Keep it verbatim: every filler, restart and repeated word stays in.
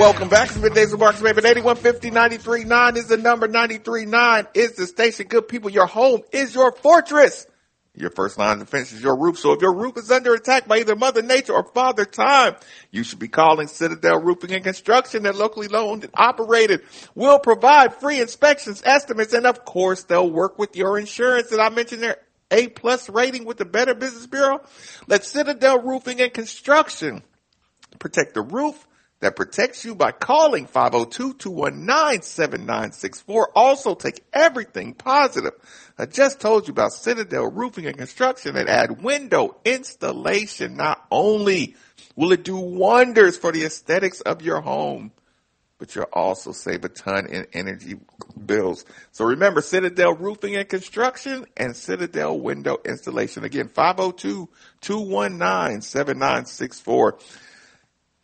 Welcome back to Middays with Marcus Maven. eighty-one fifty, ninety-three point nine is the number. ninety-three point nine is the station. Good people, your home is your fortress. Your first line of defense is your roof. So if your roof is under attack by either Mother Nature or Father Time, you should be calling Citadel Roofing and Construction. They're locally owned and operated, will provide free inspections, estimates, and of course, they'll work with your insurance. Did I mention their A plus rating with the Better Business Bureau? Let Citadel Roofing and Construction protect the roof that protects you by calling five oh two, two one nine, seven nine six four. Also take everything positive I just told you about Citadel Roofing and Construction and add window installation. Not only will it do wonders for the aesthetics of your home, but you'll also save a ton in energy bills. So remember, Citadel Roofing and Construction and Citadel Window Installation. Again, five oh two, two one nine, seven nine six four.